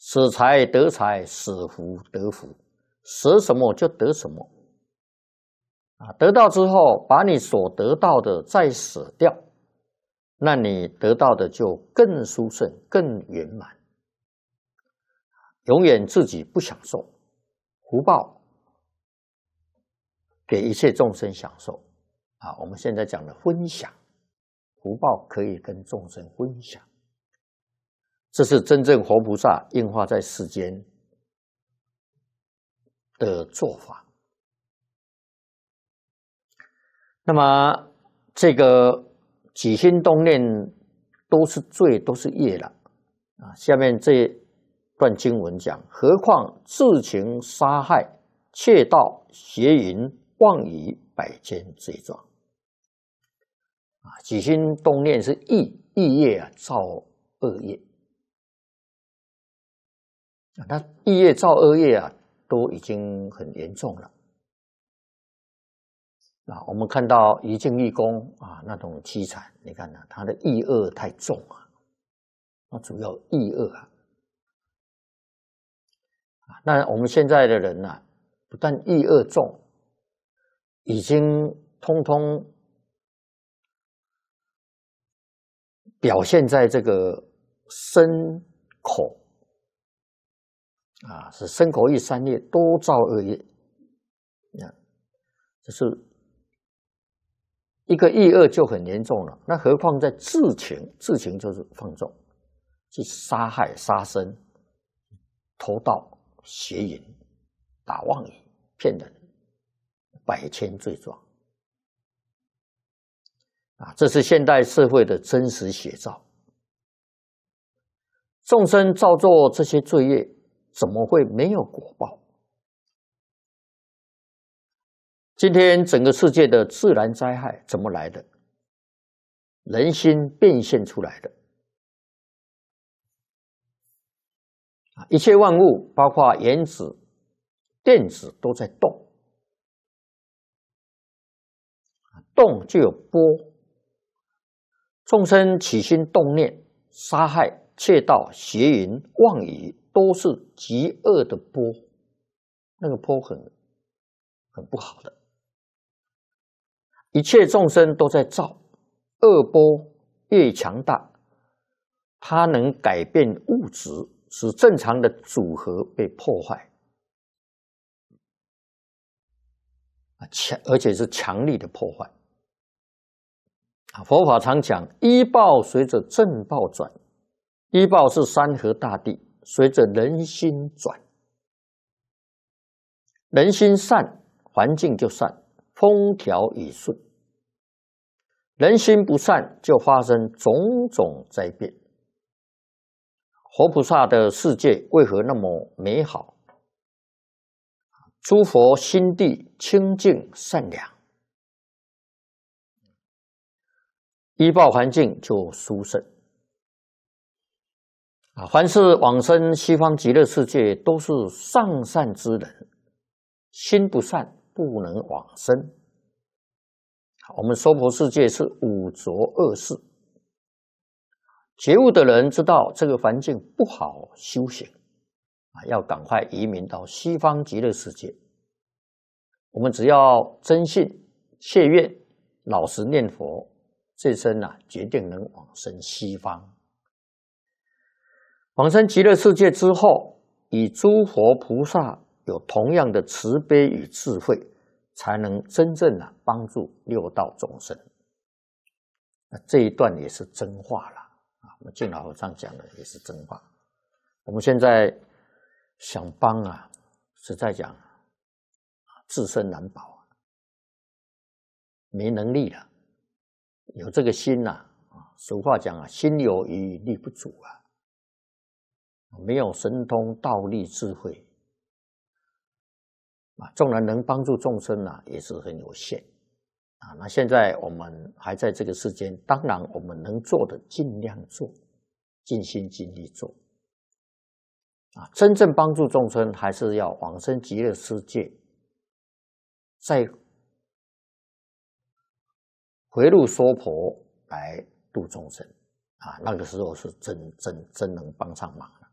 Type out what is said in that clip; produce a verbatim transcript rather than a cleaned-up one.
舍财得财，舍福得福，舍什么就得什么。啊，得到之后，把你所得到的再舍掉，那你得到的就更殊胜、更圆满。永远自己不享受，福报给一切众生享受。啊，我们现在讲的分享，福报可以跟众生分享，这是真正活菩萨应化在世间的做法。那么这个起心动念都是罪，都是业了啊。下面这段经文讲，何况自情杀害、窃盗、邪淫、妄语百千罪状啊。起心动念是意，意业啊，造恶业啊。那意业造恶业啊，都已经很严重了。啊，我们看到一境义公啊，那种凄惨，你看呢、啊，他的意恶太重啊，那主要意恶啊。啊，那我们现在的人呢、啊，不但意恶重，已经通通表现在这个身口啊，是身口意三业都造恶业。啊，这是。一个意恶就很严重了，那何况在自情，自情就是放纵，去杀害、杀生、偷盗、邪淫、打妄语、骗人，百千罪状啊！这是现代社会的真实写照。众生造作这些罪业，怎么会没有果报？今天整个世界的自然灾害怎么来的？人心变现出来的。一切万物，包括原子、电子都在动，动就有波。众生起心动念，杀害、窃盗、邪淫、妄语，都是极恶的波，那个波很很不好的。一切众生都在造，恶波越强大，它能改变物质，使正常的组合被破坏，强而且是强力的破坏。佛法常讲，依报随着正报转，依报是山河大地，随着人心转。人心善，环境就善，风调雨顺。人心不善，就发生种种灾变。活菩萨的世界为何那么美好？诸佛心地清净善良，依报环境就殊胜。啊，凡是往生西方极乐世界，都是上善之人，心不善不能往生。我们娑婆世界是五浊恶世，觉悟的人知道这个环境不好修行啊，要赶快移民到西方极乐世界。我们只要真信切愿，老实念佛，这生啊决定能往生西方。往生极乐世界之后，与诸佛菩萨有同样的慈悲与智慧，才能真正的帮助六道众生。那这一段也是真话了啊！我们净老和尚讲的也是真话。我们现在想帮啊，实在讲，自身难保啊，没能力了。有这个心呐啊，俗话讲啊，心有余力不足啊，没有神通道力智慧。啊，纵然能帮助众生啊，也是很有限啊。那现在我们还在这个世间，当然我们能做的尽量做，尽心尽力做啊。真正帮助众生，还是要往生极乐世界，再回路娑婆来度众生啊。那个时候是真真真能帮上忙了。